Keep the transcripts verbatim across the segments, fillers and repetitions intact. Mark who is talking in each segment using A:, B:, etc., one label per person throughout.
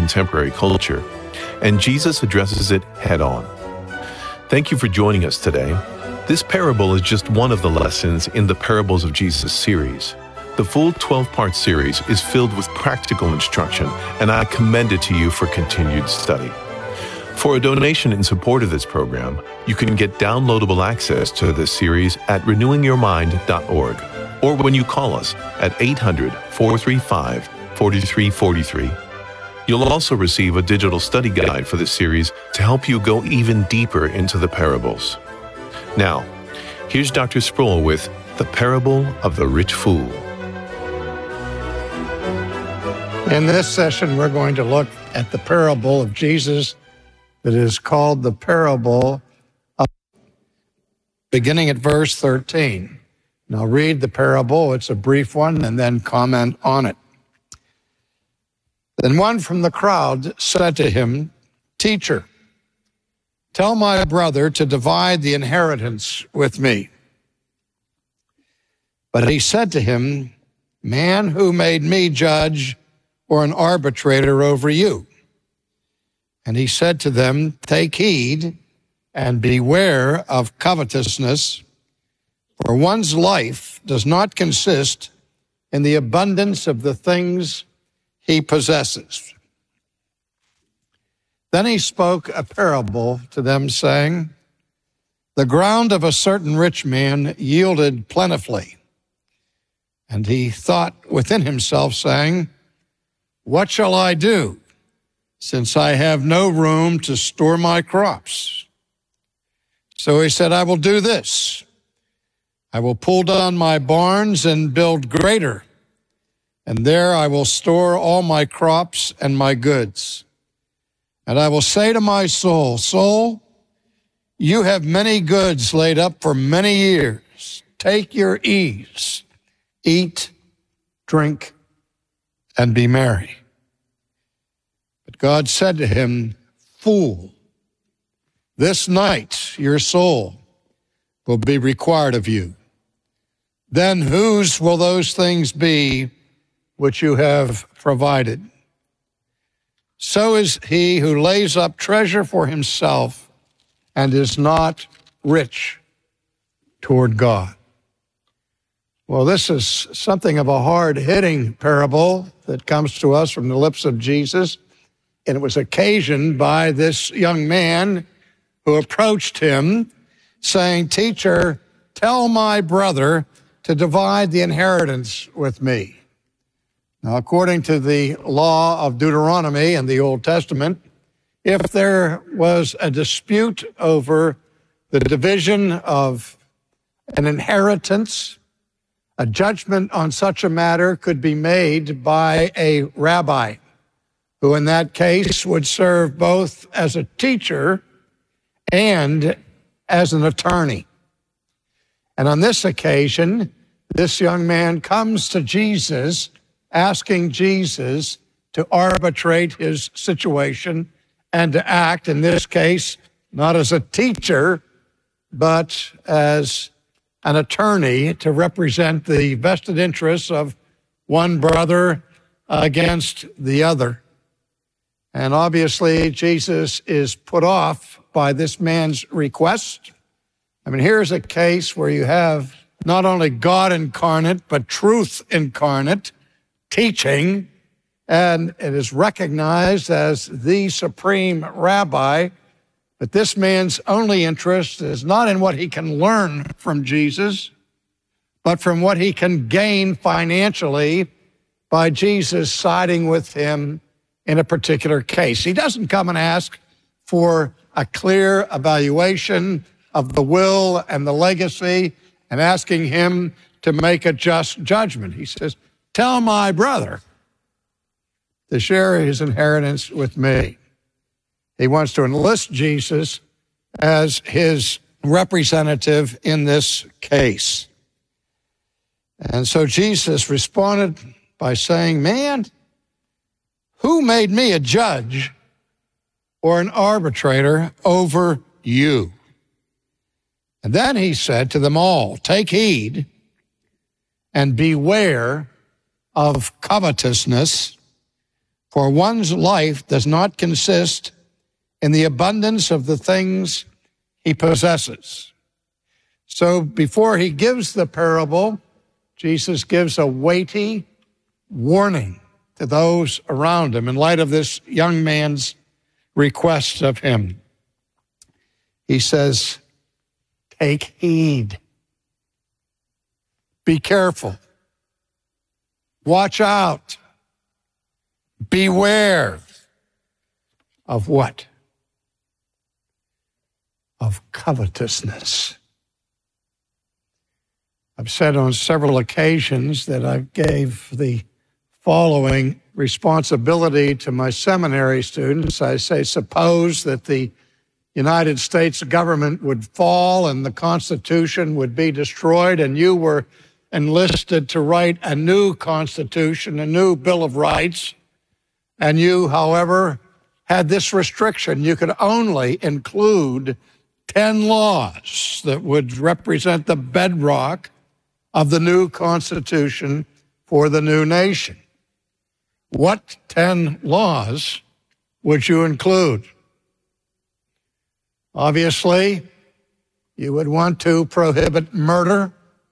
A: contemporary culture, and Jesus addresses it head-on. Thank you for joining us today. This parable is just one of the lessons in the Parables of Jesus series. The full twelve-part series is filled with practical instruction, and I commend it to you for continued study. For a donation in support of this program, you can get downloadable access to this series at renewing your mind dot org, or when you call us at eight hundred, four three five, four three four three. You'll also receive a digital study guide for this series to help you go even deeper into the parables. Now, here's Doctor Sproul with The Parable of the Rich Fool.
B: In this session, we're going to look at the parable of Jesus that is called the parable of, beginning at verse thirteen. And I'll read the parable. It's a brief one, and then comment on it. Then one from the crowd said to him, "Teacher, tell my brother to divide the inheritance with me." But he said to him, "Man, who made me judge or an arbitrator over you?" And he said to them, "Take heed and beware of covetousness, for one's life does not consist in the abundance of the things he possesses." Then he spoke a parable to them, saying, "The ground of a certain rich man yielded plentifully. And he thought within himself, saying, 'What shall I do, since I have no room to store my crops?' So he said, 'I will do this. I will pull down my barns and build greater, and there I will store all my crops and my goods. And I will say to my soul, Soul, you have many goods laid up for many years. Take your ease, eat, drink, and be merry.' But God said to him, 'Fool, this night your soul will be required of you. Then whose will those things be which you have provided? So is he who lays up treasure for himself and is not rich toward God.'" Well, this is something of a hard-hitting parable that comes to us from the lips of Jesus, and it was occasioned by this young man who approached him saying, "Teacher, tell my brother to divide the inheritance with me." Now, according to the law of Deuteronomy in the Old Testament, if there was a dispute over the division of an inheritance, a judgment on such a matter could be made by a rabbi, who in that case would serve both as a teacher and as an attorney. And on this occasion, this young man comes to Jesus, asking Jesus to arbitrate his situation and to act, in this case, not as a teacher, but as an attorney to represent the vested interests of one brother against the other. And obviously, Jesus is put off by this man's request. I mean, here's a case where you have not only God incarnate, but truth incarnate teaching, and it is recognized as the supreme rabbi. But this man's only interest is not in what he can learn from Jesus, but from what he can gain financially by Jesus siding with him in a particular case. He doesn't come and ask for a clear evaluation of the will and the legacy and asking him to make a just judgment. He says, "Tell my brother to share his inheritance with me." He wants to enlist Jesus as his representative in this case. And so Jesus responded by saying, "Man, who made me a judge or an arbitrator over you?" And then he said to them all, "Take heed and beware of covetousness, For one's life does not consist in the abundance of the things he possesses. So before he gives the parable, Jesus gives a weighty warning to those around him in light of this young man's request of him. He says, take heed. Be careful. Watch out. Beware of what? Of covetousness. I've said on several occasions that I gave the following responsibility to my seminary students. I say, suppose that the United States government would fall and the Constitution would be destroyed, and you were enlisted to write a new Constitution, a new Bill of Rights, and you, however, had this restriction. You could only include ten laws that would represent the bedrock of the new Constitution for the new nation. What ten laws would you include? Obviously, you would want to prohibit murder.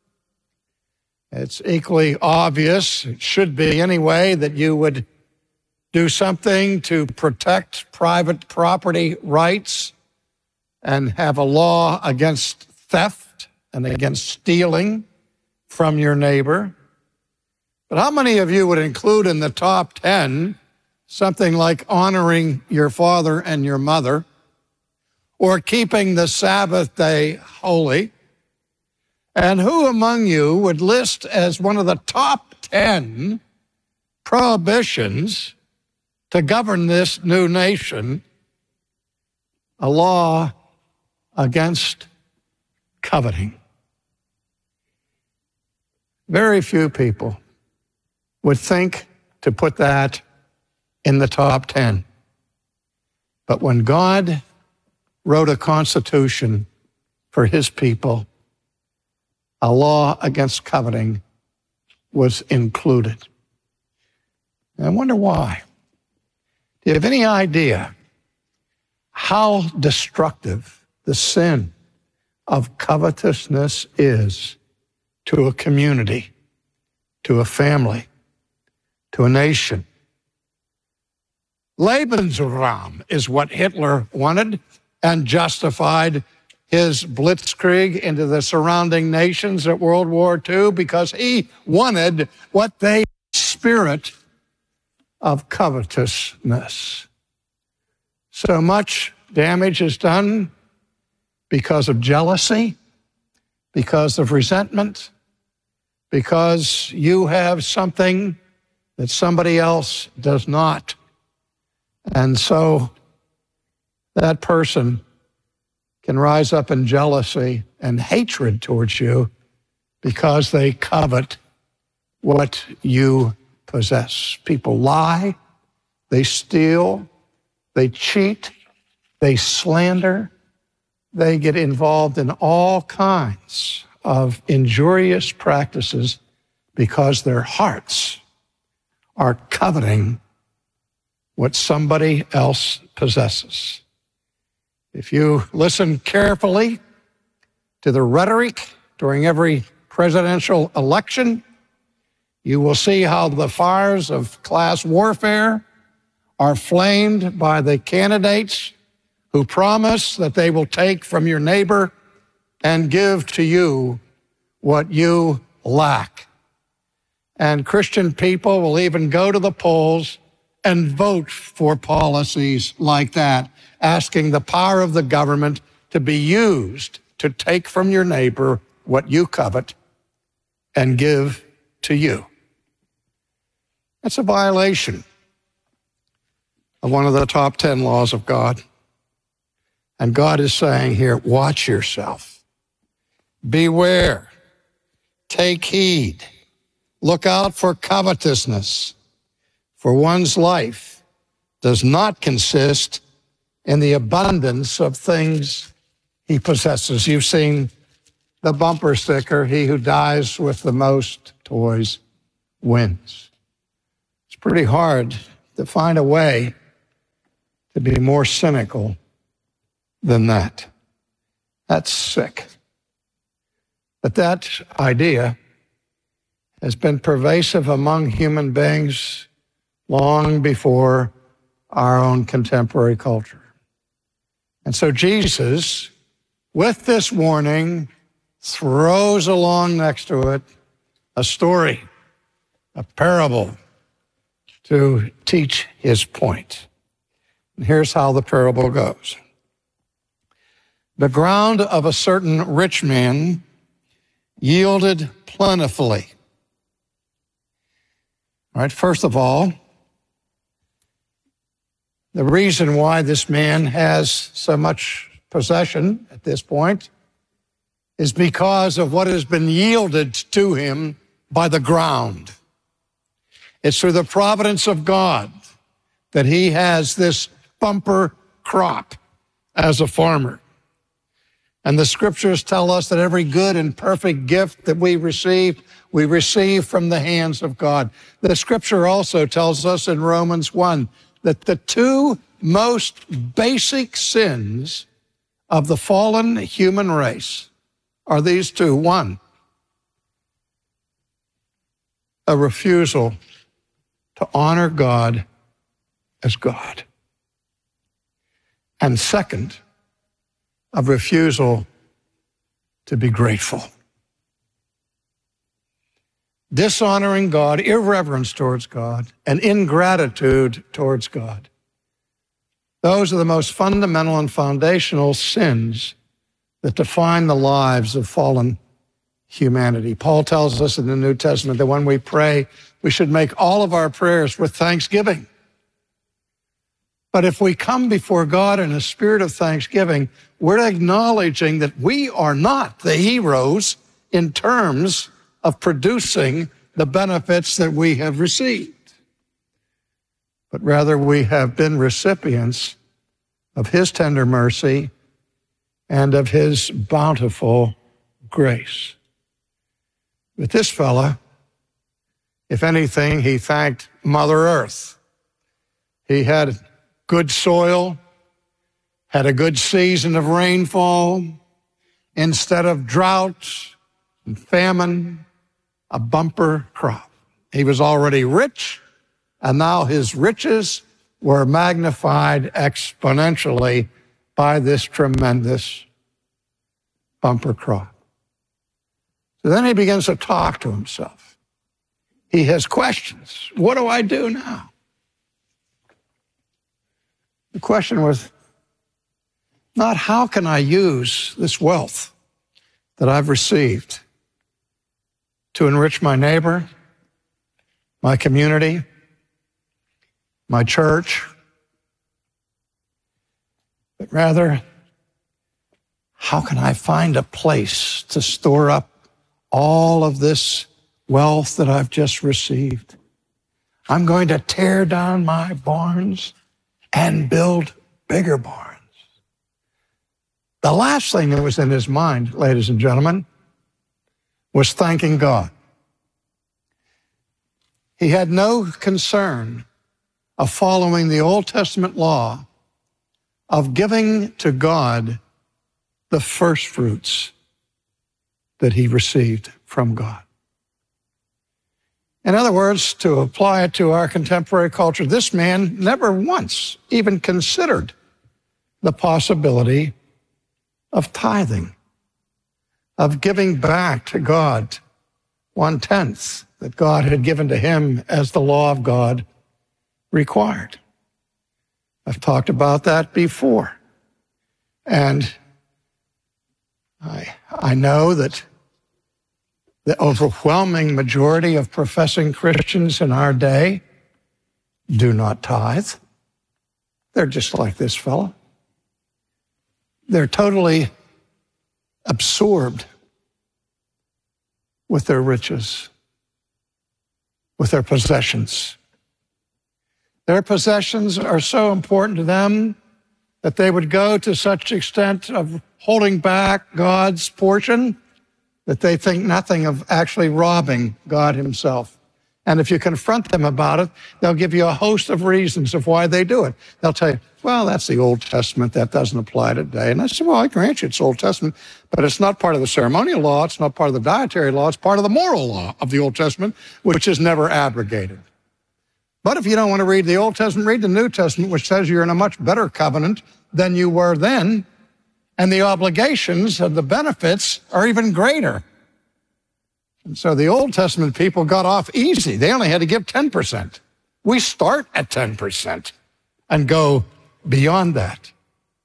B: It's equally obvious, it should be anyway, that you would do something to protect private property rights and have a law against theft and against stealing from your neighbor. But how many of you would include in the top ten something like honoring your father and your mother, or keeping the Sabbath day holy? And who among you would list as one of the top ten prohibitions to govern this new nation a law against coveting? Very few people would think to put that in the top ten. But when God wrote a constitution for his people, a law against coveting was included. And I wonder why. Do you have any idea how destructive the sin of covetousness is to a community, to a family, to a nation? Lebensraum is what Hitler wanted and justified his blitzkrieg into the surrounding nations at World War Two because he wanted what they spirit of covetousness. So much damage is done because of jealousy, because of resentment, because you have something that somebody else does not. And so that person can rise up in jealousy and hatred towards you because they covet what you possess. People lie, they steal, they cheat, they slander, they get involved in all kinds of injurious practices because their hearts are coveting what somebody else possesses. If you listen carefully to the rhetoric during every presidential election, you will see how the fires of class warfare are flamed by the candidates who promise that they will take from your neighbor and give to you what you lack. And Christian people will even go to the polls and vote for policies like that, asking the power of the government to be used to take from your neighbor what you covet and give to you. That's a violation of one of the top ten laws of God. And God is saying here, watch yourself. Beware. Take heed. Look out for covetousness. For one's life does not consist in the abundance of things he possesses. You've seen the bumper sticker, he who dies with the most toys wins. It's pretty hard to find a way to be more cynical than that. That's sick. But that idea has been pervasive among human beings long before our own contemporary culture. And so Jesus, with this warning, throws along next to it a story, a parable, to teach his point. And here's how the parable goes. The ground of a certain rich man yielded plentifully. All right, first of all, the reason why this man has so much possession at this point is because of what has been yielded to him by the ground. It's through the providence of God that he has this bumper crop as a farmer. And the scriptures tell us that every good and perfect gift that we receive, we receive from the hands of God. The scripture also tells us in Romans one that the two most basic sins of the fallen human race are these two. One, a refusal to honor God as God. And second, a refusal to be grateful. Dishonoring God, irreverence towards God, and ingratitude towards God. Those are the most fundamental and foundational sins that define the lives of fallen humanity. Paul tells us in the New Testament that when we pray, we should make all of our prayers with thanksgiving. But if we come before God in a spirit of thanksgiving, we're acknowledging that we are not the heroes in terms of producing the benefits that we have received, but rather we have been recipients of his tender mercy and of his bountiful grace. But this fella, if anything, he thanked Mother Earth. He had good soil, had a good season of rainfall, instead of drought and famine, a bumper crop. He was already rich, and now his riches were magnified exponentially by this tremendous bumper crop. So then he begins to talk to himself. He has questions. What do I do now? The question was not how can I use this wealth that I've received to enrich my neighbor, my community, my church, but rather, how can I find a place to store up all of this wealth that I've just received? I'm going to tear down my barns and build bigger barns. The last thing that was in his mind, ladies and gentlemen, was thanking God. He had no concern of following the Old Testament law of giving to God the first fruits that he received from God. In other words, to apply it to our contemporary culture, this man never once even considered the possibility of tithing, of giving back to God one-tenth that God had given to him as the law of God required. I've talked about that before. And I, I know that the overwhelming majority of professing Christians in our day do not tithe. They're just like this fellow. They're totally absorbed with their riches, with their possessions. Their possessions are so important to them that they would go to such extent of holding back God's portion that they think nothing of actually robbing God himself And if you confront them about it, they'll give you a host of reasons of why they do it. They'll tell you, well, that's the Old Testament. That doesn't apply today. And I said, well, I grant you it's Old Testament, but it's not part of the ceremonial law. It's not part of the dietary law. It's part of the moral law of the Old Testament, which is never abrogated. But if you don't want to read the Old Testament, read the New Testament, which says you're in a much better covenant than you were then, and the obligations and the benefits are even greater. And so the Old Testament people got off easy. They only had to give ten percent. We start at ten percent and go beyond that.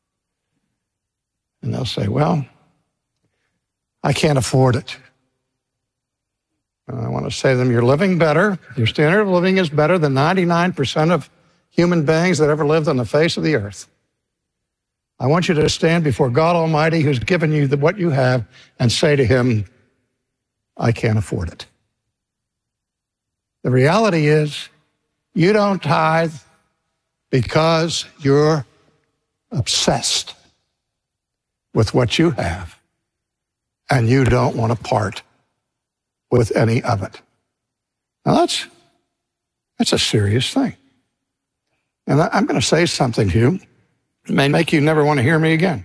B: And they'll say, well, I can't afford it. And I want to say to them, you're living better. Your standard of living is better than ninety-nine percent of human beings that ever lived on the face of the earth. I want you to stand before God Almighty, who's given you the, what you have, and say to him, I can't afford it. The reality is, you don't tithe because you're obsessed with what you have, and you don't want to part with any of it. Now that's, that's a serious thing. And I'm going to say something to you. It may make you never want to hear me again.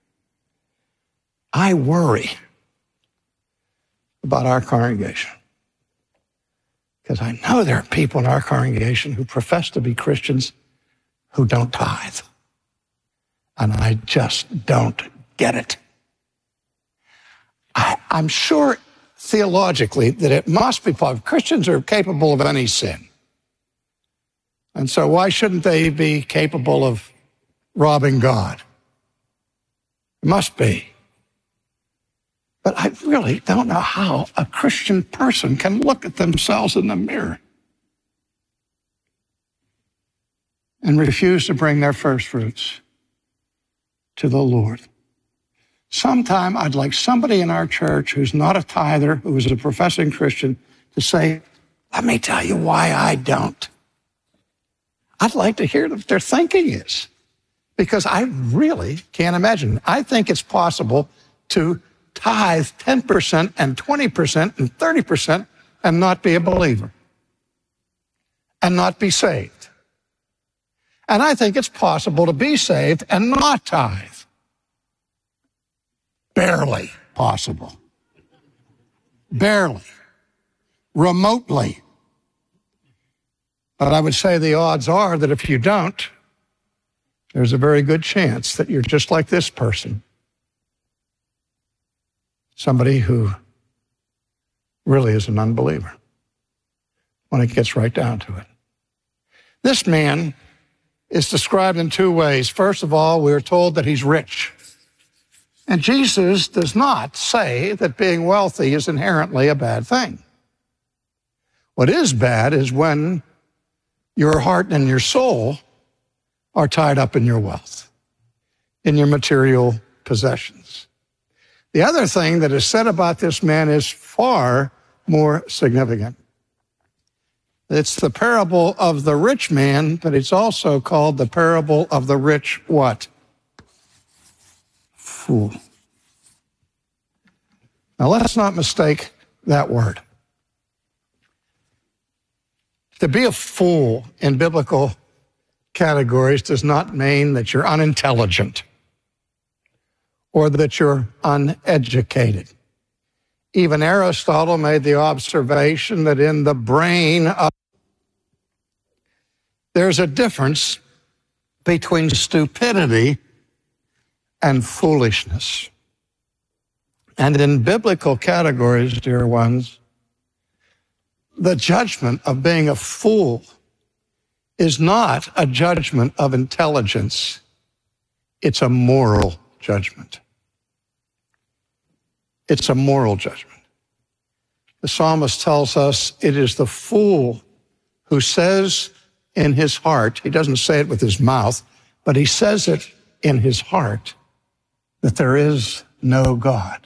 B: I worry about our congregation because I know there are people in our congregation who profess to be Christians who don't tithe. And I just don't get it. I, I'm sure theologically that it must be possible. Christians are capable of any sin. And so why shouldn't they be capable of robbing God? It must be. But I really don't know how a Christian person can look at themselves in the mirror and refuse to bring their first fruits to the Lord. Sometime I'd like somebody in our church who's not a tither, who is a professing Christian, to say, let me tell you why I don't. I'd like to hear what their thinking is, because I really can't imagine. I think it's possible to tithe ten percent and twenty percent and thirty percent and not be a believer and not be saved. And I think it's possible to be saved and not tithe. Barely possible. Barely. Remotely. But I would say the odds are that if you don't, there's a very good chance that you're just like this person. Somebody who really is an unbeliever when it gets right down to it. This man is described in two ways. First of all, we're told that he's rich. And Jesus does not say that being wealthy is inherently a bad thing. What is bad is when your heart and your soul are tied up in your wealth, in your material possessions. The other thing that is said about this man is far more significant. It's the parable of the rich man, but it's also called the parable of the rich what? Fool. Now let's not mistake that word. To be a fool in biblical categories does not mean that you're unintelligent or that you're uneducated. Even Aristotle made the observation that in the brain of there's a difference between stupidity and foolishness. And in biblical categories, dear ones, the judgment of being a fool is not a judgment of intelligence. It's a moral judgment. It's a moral judgment. The psalmist tells us it is the fool who says in his heart, he doesn't say it with his mouth, but he says it in his heart, that there is no God.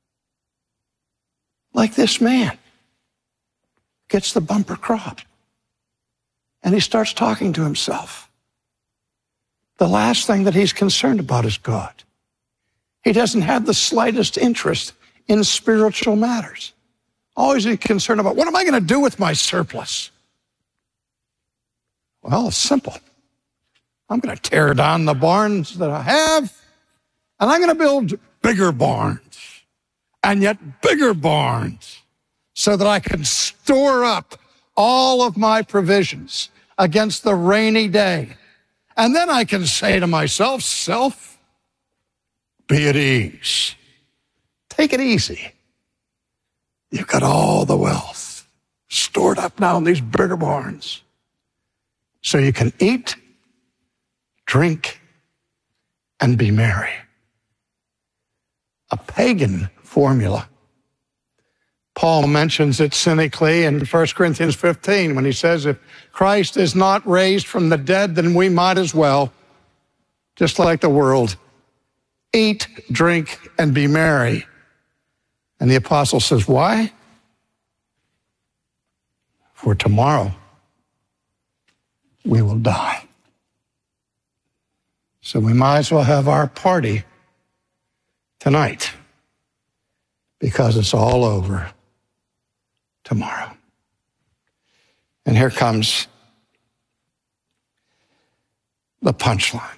B: Like this man gets the bumper crop. And he starts talking to himself. The last thing that he's concerned about is God. He doesn't have the slightest interest in spiritual matters. Always concerned about, what am I going to do with my surplus? Well, it's simple. I'm going to tear down the barns that I have, and I'm going to build bigger barns, and yet bigger barns, so that I can store up all of my provisions against the rainy day. And then I can say to myself, self, be at ease. Take it easy. You've got all the wealth stored up now in these bigger barns. So you can eat, drink, and be merry. A pagan formula. Paul mentions it cynically in First Corinthians fifteen when he says, if Christ is not raised from the dead, then we might as well, just like the world, eat, drink, and be merry. And the apostle says, why? For tomorrow we will die. So we might as well have our party tonight, because it's all over tomorrow. And here comes the punchline.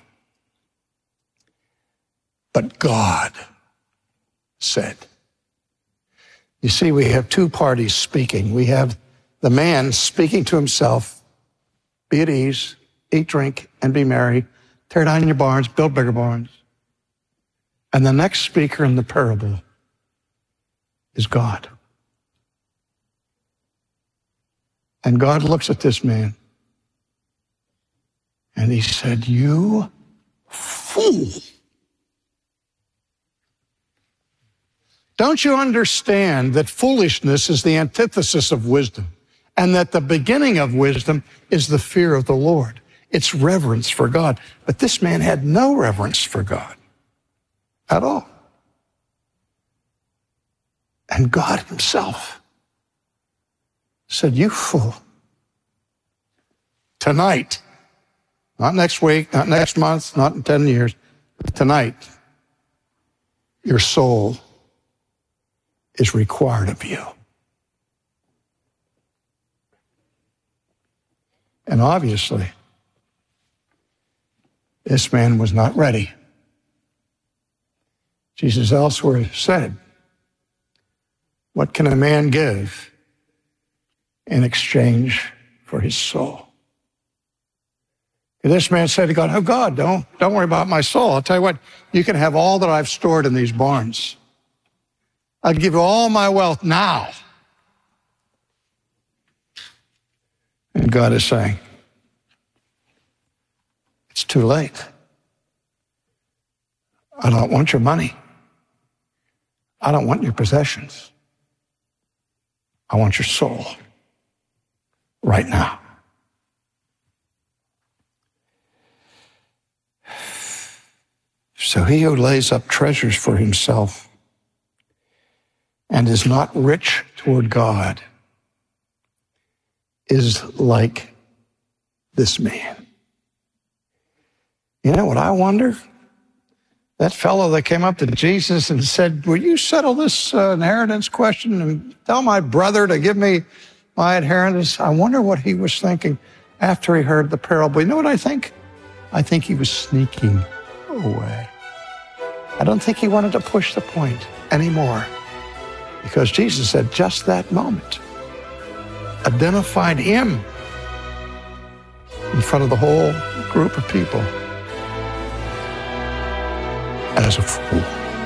B: But God said. You see, we have two parties speaking. We have the man speaking to himself, be at ease, eat, drink, and be merry. Tear down your barns, build bigger barns. And the next speaker in the parable is God. And God looks at this man and he said, you fool. Don't you understand that foolishness is the antithesis of wisdom, and that the beginning of wisdom is the fear of the Lord? It's reverence for God. But this man had no reverence for God at all. And God himself said, you fool. Tonight, not next week, not next month, not in ten years, but tonight, your soul is required of you. And obviously, this man was not ready. Jesus elsewhere said, what can a man give in exchange for his soul? And this man said to God, oh God, don't, don't worry about my soul. I'll tell you what, you can have all that I've stored in these barns. I'll give you all my wealth now. And God is saying, it's too late. I don't want your money. I don't want your possessions. I want your soul right now. So he who lays up treasures for himself and is not rich toward God is like this man. You know what I wonder? That fellow that came up to Jesus and said, will you settle this uh, inheritance question and tell my brother to give me my inheritance? I wonder what he was thinking after he heard the parable. You know what I think? I think he was sneaking away. I don't think he wanted to push the point anymore, because Jesus at just that moment identified him in front of the whole group of people as a fool.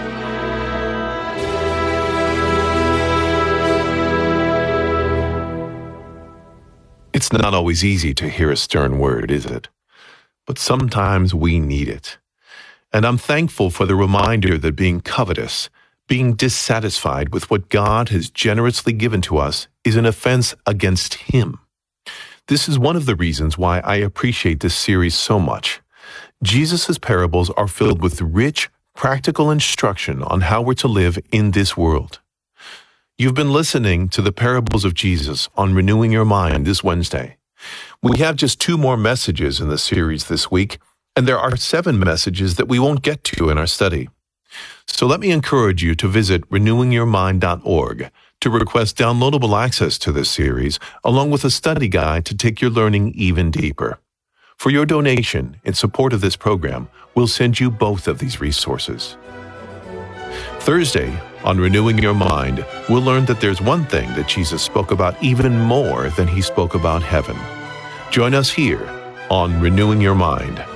A: It's not always easy to hear a stern word, is it? But sometimes we need it. And I'm thankful for the reminder that being covetous, being dissatisfied with what God has generously given to us, is an offense against Him. This is one of the reasons why I appreciate this series so much. Jesus' parables are filled with rich, practical instruction on how we're to live in this world. You've been listening to the Parables of Jesus on Renewing Your Mind this Wednesday. We have just two more messages in the series this week, and there are seven messages that we won't get to in our study. So let me encourage you to visit renewing your mind dot org to request downloadable access to this series, along with a study guide to take your learning even deeper. For your donation in support of this program, we'll send you both of these resources. Thursday, on Renewing Your Mind, we'll learn that there's one thing that Jesus spoke about even more than he spoke about heaven. Join us here on Renewing Your Mind.